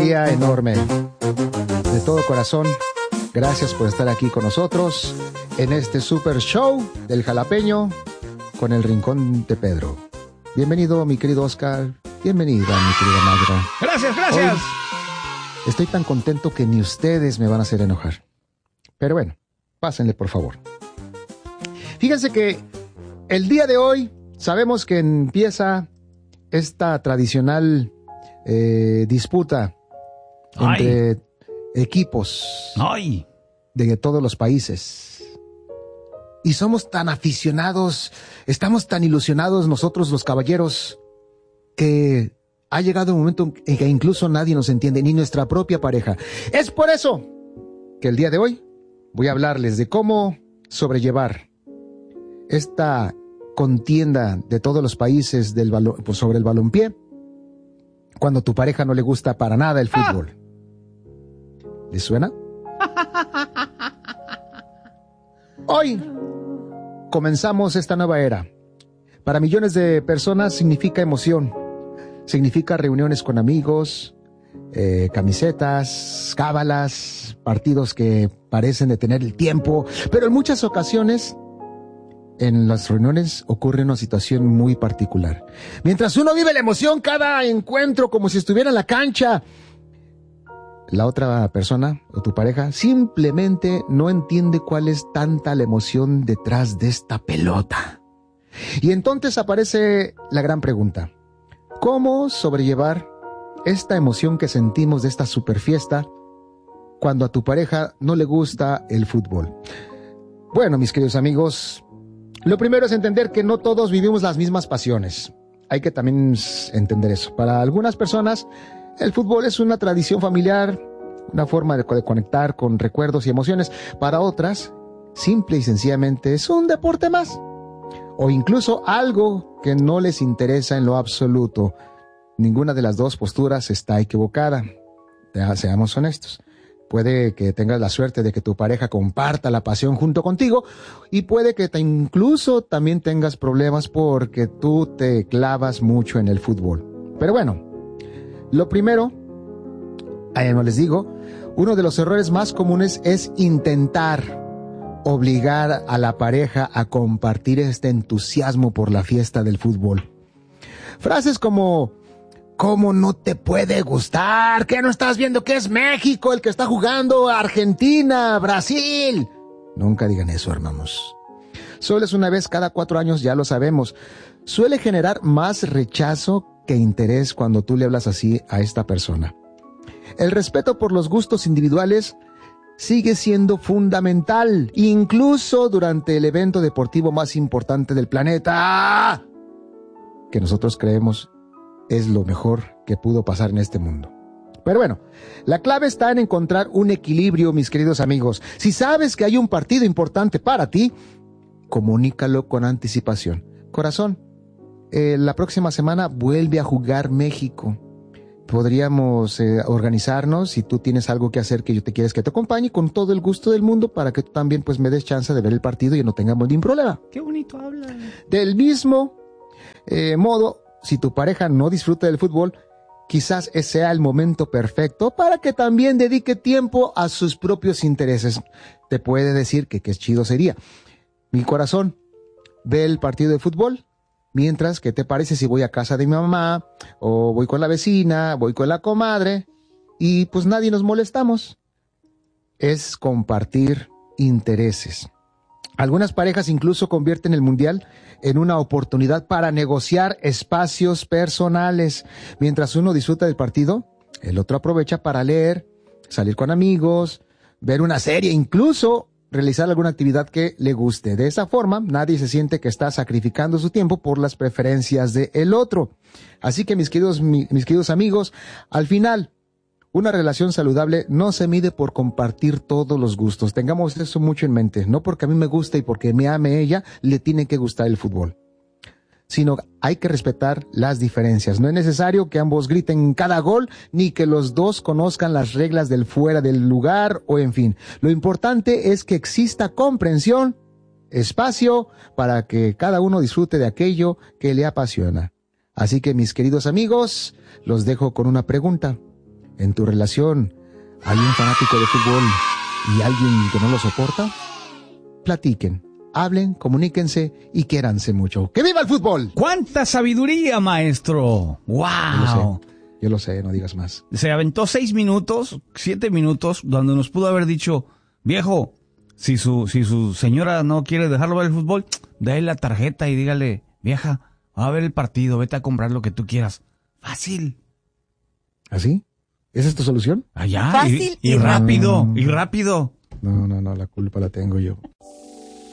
alegría enorme. De todo corazón, gracias por estar aquí con nosotros en este super show del Jalapeño con el Rincón de Pedro. Bienvenido, mi querido Oscar. Bienvenida, mi querida Magda. Gracias, gracias. Hoy estoy tan contento que ni ustedes me van a hacer enojar. Pero bueno, pásenle, por favor. Fíjense que el día de hoy sabemos que empieza esta tradicional disputa entre equipos de todos los países. Y somos tan aficionados, estamos tan ilusionados nosotros los caballeros, que ha llegado un momento en que incluso nadie nos entiende, ni nuestra propia pareja. Es por eso que el día de hoy voy a hablarles de cómo sobrellevar esta contienda de todos los países sobre el balompié cuando a tu pareja no le gusta para nada el fútbol. ¿Les suena? Hoy comenzamos esta nueva era. Para millones de personas significa emoción, significa reuniones con amigos, camisetas, cábalas, partidos que parecen detener el tiempo, pero en muchas ocasiones en las reuniones ocurre una situación muy particular. Mientras uno vive la emoción cada encuentro como si estuviera en la cancha, la otra persona o tu pareja simplemente no entiende cuál es tanta la emoción detrás de esta pelota. Y entonces aparece la gran pregunta: ¿cómo sobrellevar esta emoción que sentimos de esta superfiesta cuando a tu pareja no le gusta el fútbol? Bueno, mis queridos amigos, lo primero es entender que no todos vivimos las mismas pasiones. Hay que también entender eso. Para algunas personas, el fútbol es una tradición familiar, una forma de conectar con recuerdos y emociones. Para otras, simple y sencillamente es un deporte más. O incluso algo que no les interesa en lo absoluto. Ninguna de las dos posturas está equivocada. Ya, seamos honestos. Puede que tengas la suerte de que tu pareja comparta la pasión junto contigo, y puede que incluso también tengas problemas porque tú te clavas mucho en el fútbol. Pero bueno, lo primero, no les digo, uno de los errores más comunes es intentar obligar a la pareja a compartir este entusiasmo por la fiesta del fútbol. Frases como: ¿cómo no te puede gustar? ¿Qué no estás viendo que es México el que está jugando? Argentina, Brasil. Nunca digan eso, hermanos. Solo es una vez cada 4 años, ya lo sabemos. Suele generar más rechazo que interés cuando tú le hablas así a esta persona. El respeto por los gustos individuales sigue siendo fundamental, incluso durante el evento deportivo más importante del planeta, que nosotros creemos es lo mejor que pudo pasar en este mundo. Pero bueno, la clave está en encontrar un equilibrio, mis queridos amigos. Si sabes que hay un partido importante para ti, comunícalo con anticipación. Corazón, la próxima semana vuelve a jugar México. Podríamos organizarnos, si tú tienes algo que hacer que yo te quieres que te acompañe, con todo el gusto del mundo, para que tú también pues me des chance de ver el partido y no tengamos ningún problema. Qué bonito habla. Del mismo modo, si tu pareja no disfruta del fútbol, quizás ese sea el momento perfecto para que también dedique tiempo a sus propios intereses. Te puede decir que qué chido sería: mi corazón, ve el partido de fútbol, mientras, ¿qué te parece si voy a casa de mi mamá, o voy con la vecina, voy con la comadre, y pues nadie nos molestamos? Es compartir intereses. Algunas parejas incluso convierten el mundial en una oportunidad para negociar espacios personales. Mientras uno disfruta del partido, el otro aprovecha para leer, salir con amigos, ver una serie, incluso realizar alguna actividad que le guste. De esa forma, nadie se siente que está sacrificando su tiempo por las preferencias del otro. Así que, mis queridos amigos, al final, una relación saludable no se mide por compartir todos los gustos. Tengamos eso mucho en mente. No porque a mí me guste y porque me ame ella, le tiene que gustar el fútbol. Sino hay que respetar las diferencias. No es necesario que ambos griten cada gol, ni que los dos conozcan las reglas del fuera del lugar, o en fin. Lo importante es que exista comprensión, espacio, para que cada uno disfrute de aquello que le apasiona. Así que, mis queridos amigos, los dejo con una pregunta. en tu relación hay un fanático de fútbol y alguien que no lo soporta, platiquen, hablen, comuníquense y quiéranse mucho. ¡Que viva el fútbol! ¡Cuánta sabiduría, maestro! ¡Wow! Yo lo sé, no digas más. Se aventó 7 minutos, donde nos pudo haber dicho, viejo, si su señora no quiere dejarlo ver el fútbol, déle la tarjeta y dígale, vieja, va a ver el partido, vete a comprar lo que tú quieras. Fácil. ¿Así? ¿Esa es tu solución? Allá. Fácil y rápido, y rápido. No, la culpa la tengo yo.